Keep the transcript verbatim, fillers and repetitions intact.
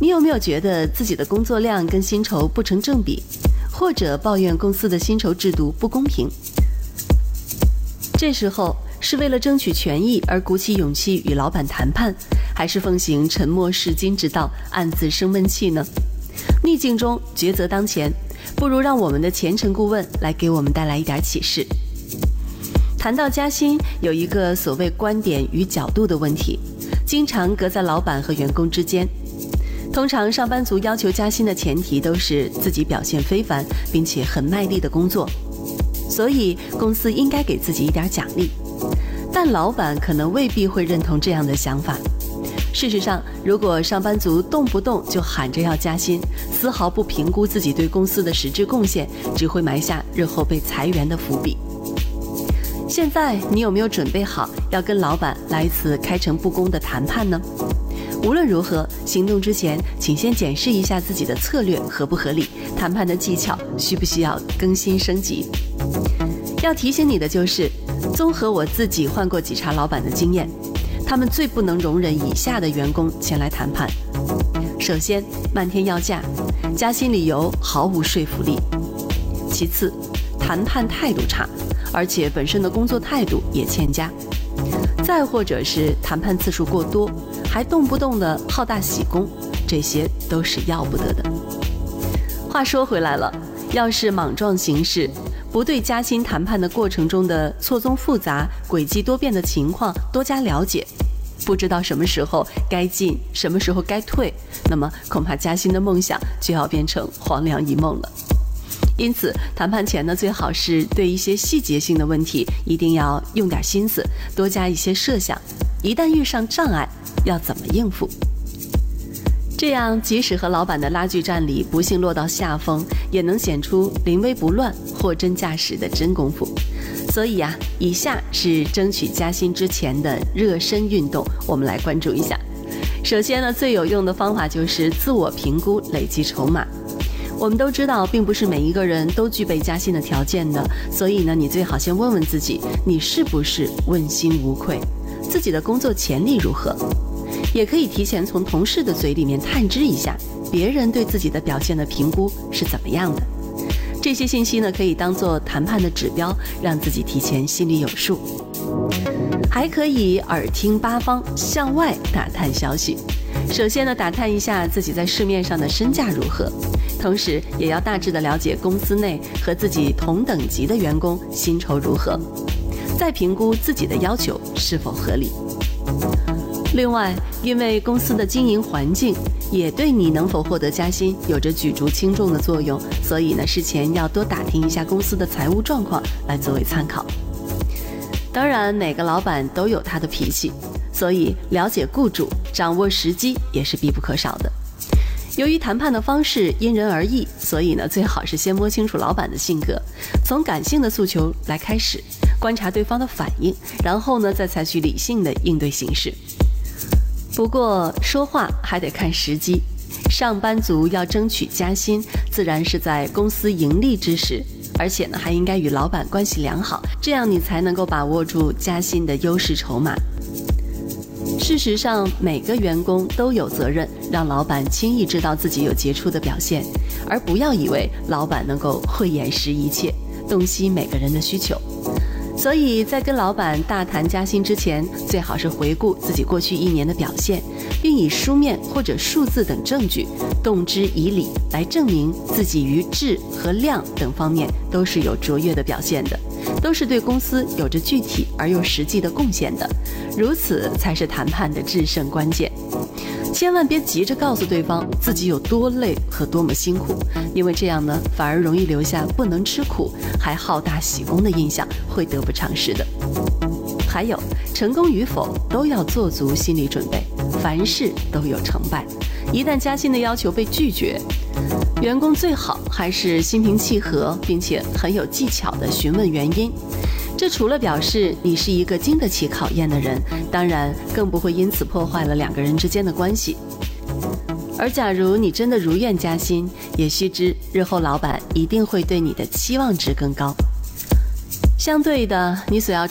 你有没有觉得自己的工作量跟薪酬不成正比，或者抱怨公司的薪酬制度不公平？这时候是为了争取权益而鼓起勇气与老板谈判，还是奉行沉默是金之道，暗自生闷气呢？逆境中抉择当前，不如让我们的前程顾问来给我们带来一点启示。谈到加薪，有一个所谓观点与角度的问题，经常隔在老板和员工之间。通常上班族要求加薪的前提都是自己表现非凡，并且很卖力的工作，所以公司应该给自己一点奖励。但老板可能未必会认同这样的想法。事实上，如果上班族动不动就喊着要加薪，丝毫不评估自己对公司的实质贡献，只会埋下日后被裁员的伏笔。现在你有没有准备好要跟老板来一次开诚布公的谈判呢？无论如何，行动之前，请先检视一下自己的策略合不合理，谈判的技巧需不需要更新升级。要提醒你的就是，综合我自己换过几茬老板的经验，他们最不能容忍以下的员工前来谈判。首先，漫天要价，加薪理由毫无说服力。其次，谈判态度差，而且本身的工作态度也欠佳。再或者是谈判次数过多，还动不动的好大喜功，这些都是要不得的。话说回来了，要是莽撞行事，不对加薪谈判的过程中的错综复杂、诡计多变的情况多加了解，不知道什么时候该进，什么时候该退，那么恐怕加薪的梦想就要变成黄粱一梦了。因此，谈判前呢，最好是对一些细节性的问题一定要用点心思，多加一些设想。一旦遇上障碍，要怎么应付？这样，即使和老板的拉锯战里不幸落到下风，也能显出临危不乱、货真价实的真功夫。所以啊，以下是争取加薪之前的热身运动，我们来关注一下。首先呢，最有用的方法就是自我评估，累积筹码。我们都知道，并不是每一个人都具备加薪的条件的，所以呢，你最好先问问自己，你是不是问心无愧，自己的工作潜力如何？也可以提前从同事的嘴里面探知一下，别人对自己的表现的评估是怎么样的。这些信息呢，可以当做谈判的指标，让自己提前心里有数。还可以耳听八方，向外打探消息。首先呢，打探一下自己在市面上的身价如何，同时也要大致的了解公司内和自己同等级的员工薪酬如何，再评估自己的要求是否合理。另外，因为公司的经营环境也对你能否获得加薪有着举足轻重的作用，所以呢，事前要多打听一下公司的财务状况来作为参考。当然，每个老板都有他的脾气，所以了解雇主，掌握时机也是必不可少的。由于谈判的方式因人而异，所以呢，最好是先摸清楚老板的性格，从感性的诉求来开始，观察对方的反应，然后呢，再采取理性的应对形式。不过说话还得看时机，上班族要争取加薪，自然是在公司盈利之时，而且呢，还应该与老板关系良好，这样你才能够把握住加薪的优势筹码。事实上，每个员工都有责任让老板轻易知道自己有杰出的表现，而不要以为老板能够慧眼识一切，洞悉每个人的需求。所以在跟老板大谈加薪之前，最好是回顾自己过去一年的表现，并以书面或者数字等证据动之以理，来证明自己于质和量等方面都是有卓越的表现的，都是对公司有着具体而又实际的贡献的，如此才是谈判的制胜关键。千万别急着告诉对方自己有多累和多么辛苦，因为这样呢，反而容易留下不能吃苦还好大喜功的印象，会得不偿失的。还有，成功与否都要做足心理准备，凡事都有成败。一旦加薪的要求被拒绝，员工最好还是心平气和，并且很有技巧地询问原因。这除了表示你是一个经得起考验的人，当然更不会因此破坏了两个人之间的关系。而假如你真的如愿加薪，也须知日后老板一定会对你的期望值更高。相对的，你所要